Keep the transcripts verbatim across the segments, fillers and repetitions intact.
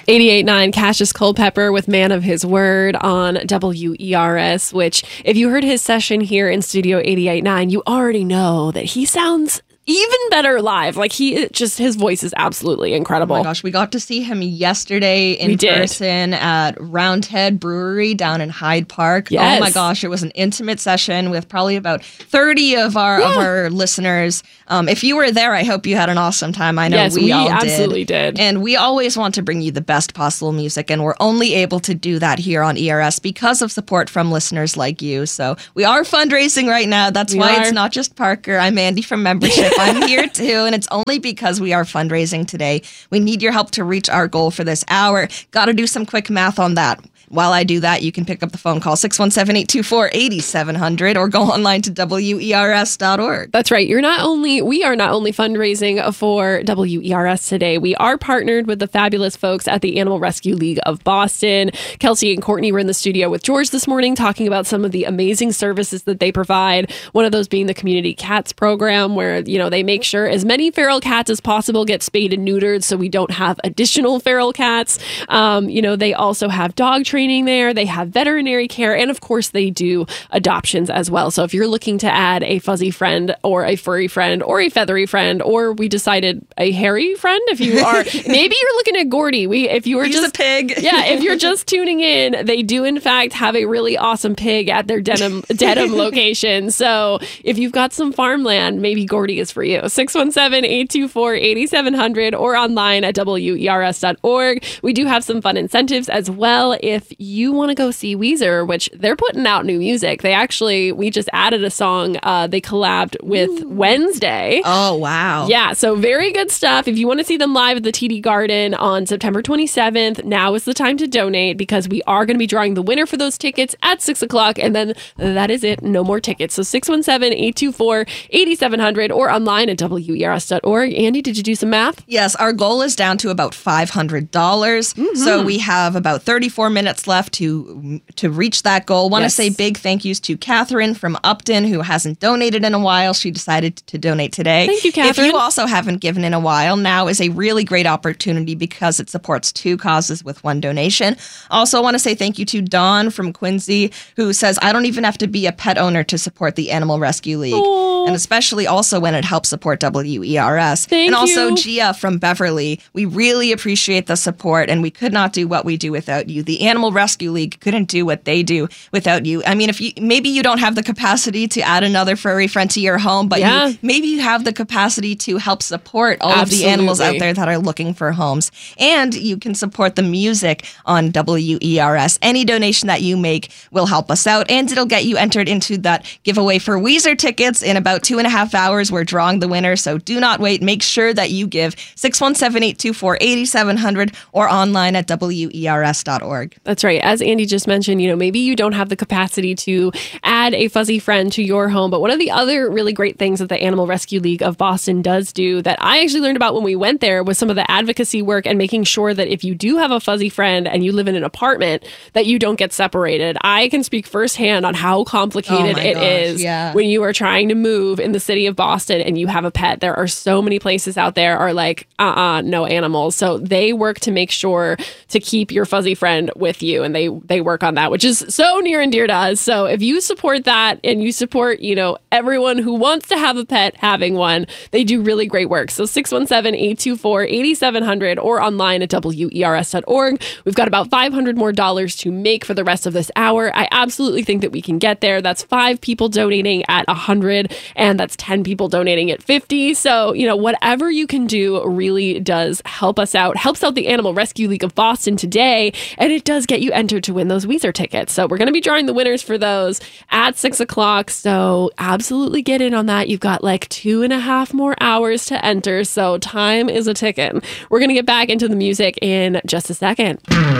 eighty-eight point nine Cassius Culpepper with Man of His Word on W E R S, which if you heard his session here in Studio eighty-eight point nine, you already know that he sounds even better live. Like he just, his voice is absolutely incredible. Oh my gosh, we got to see him yesterday in we person did. at Roundhead Brewery down in Hyde Park. Yes. Oh my gosh, it was an intimate session with probably about thirty of our yeah. of our listeners. Um, if you were there, I hope you had an awesome time. I know yes, we, we all absolutely did. did. And we always want to bring you the best possible music, and we're only able to do that here on E R S because of support from listeners like you. So we are fundraising right now. That's we why are. It's not just Parker. I'm Andy from Membership. I'm here too, and it's only because we are fundraising today. We need your help to reach our goal for this hour. Got to do some quick math on that. While I do that, you can pick up the phone call six one seven, eight two four, eight seven zero zero or go online to W E R S dot org. That's right. You're not only we are not only fundraising for W E R S today. We are partnered with the fabulous folks at the Animal Rescue League of Boston. Kelsey and Courtney were in the studio with George this morning talking about some of the amazing services that they provide. One of those being the Community Cats program, where you know they make sure as many feral cats as possible get spayed and neutered, so we don't have additional feral cats. Um, you know they also have dog training there. They have veterinary care, and of course they do adoptions as well. So if you're looking to add a fuzzy friend or a furry friend or a feathery friend, or we decided a hairy friend, if you are, maybe you're looking at Gordy. We, if you were He's just a pig, yeah, if you're just tuning in, they do in fact have a really awesome pig at their Dedham Dedham location. So if you've got some farmland, maybe Gordy is for you. six one seven, eight two four, eight seven zero zero or online at W E R S dot org. We do have some fun incentives as well. If you want to go see Weezer, which they're putting out new music. They actually, we just added a song. Uh, they collabed with Ooh. Wednesday. Oh, wow. Yeah, so very good stuff. If you want to see them live at the T D Garden on September twenty-seventh, now is the time to donate because we are going to be drawing the winner for those tickets at six o'clock, and then that is it. No more tickets. So six one seven, eight two four, eight seven zero zero or online at W E R S dot org. Andy, did you do some math? Yes, our goal is down to about five hundred dollars. Mm-hmm. So we have about thirty-four minutes left to to reach that goal. Want yes. to say big thank yous to Catherine from Upton, who hasn't donated in a while. She decided to donate today. Thank you, Catherine. If you also haven't given in a while, now is a really great opportunity because it supports two causes with one donation. Also, want to say thank you to Dawn from Quincy, who says, I don't even have to be a pet owner to support the Animal Rescue League. Aww. And especially also when it helps support W E R S. Thank and also you. Gia from Beverly. We really appreciate the support, and we could not do what we do without you. The Animal Rescue League couldn't do what they do without you. I mean, if you maybe you don't have the capacity to add another furry friend to your home, but yeah. you, maybe you have the capacity to help support all Absolutely. of the animals out there that are looking for homes. And you can support the music on W E R S. Any donation that you make will help us out, and it'll get you entered into that giveaway for Weezer tickets. In about two and a half hours, we're drawing the winner, so do not wait. Make sure that you give six one seven, eight two four, eight seven zero zero or online at W E R S dot org. That's right. As Andy just mentioned, you know, maybe you don't have the capacity to add a fuzzy friend to your home, but one of the other really great things that the Animal Rescue League of Boston does do that I actually learned about when we went there was some of the advocacy work and making sure that if you do have a fuzzy friend and you live in an apartment, that you don't get separated. I can speak firsthand on how complicated oh it gosh, is yeah. when you are trying to move in the city of Boston and you have a pet. There are so many places out there are like, uh-uh, no animals. So they work to make sure to keep your fuzzy friend with you, and they they work on that, which is so near and dear to us. So if you support that and you support, you know, everyone who wants to have a pet having one, they do really great work. So six one seven, eight two four, eight seven zero zero or online at W E R S dot org. We've got about five hundred more dollars to make for the rest of this hour. I absolutely think that we can get there. That's five people donating at one hundred, and that's ten people donating at fifty. So, you know, whatever you can do really does help us out, helps out the Animal Rescue League of Boston today, and it does get you entered to win those Weezer tickets. So we're going to be drawing the winners for those at six o'clock. So absolutely get in on that. You've got like two and a half more hours to enter. So time is a ticking. We're going to get back into the music in just a second.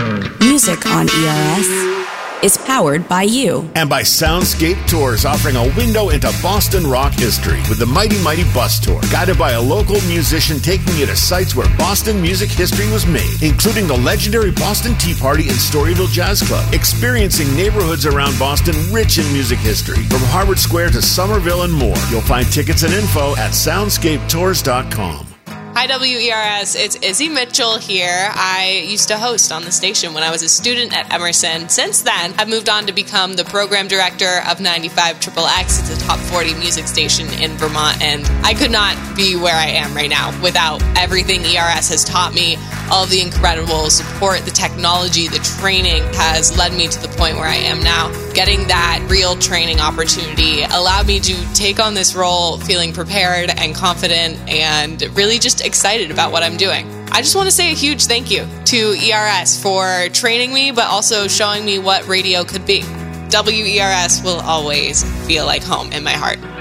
Music on E R S is powered by you. And by Soundscape Tours, offering a window into Boston rock history with the Mighty Mighty Bus Tour, guided by a local musician taking you to sites where Boston music history was made, including the legendary Boston Tea Party and Storyville Jazz Club, experiencing neighborhoods around Boston rich in music history, from Harvard Square to Somerville and more. You'll find tickets and info at soundscape tours dot com. Hi, W E R S. It's Izzy Mitchell here. I used to host on the station when I was a student at Emerson. Since then, I've moved on to become the program director of ninety-five X X X. It's a top forty music station in Vermont, and I could not be where I am right now without everything E R S has taught me. All of the incredible support, the technology, the training has led me to the point where I am now. Getting that real training opportunity allowed me to take on this role feeling prepared and confident and really just excited about what I'm doing. I just want to say a huge thank you to E R S for training me, but also showing me what radio could be. W E R S will always feel like home in my heart.